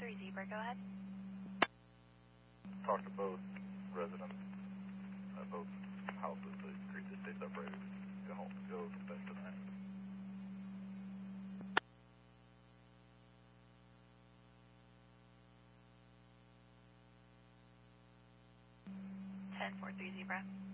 10-4-3 Zebra, go ahead. Talk to both residents, both houses, so agreed to stay separated. Go confess tonight. Ten 4-3 Zebra.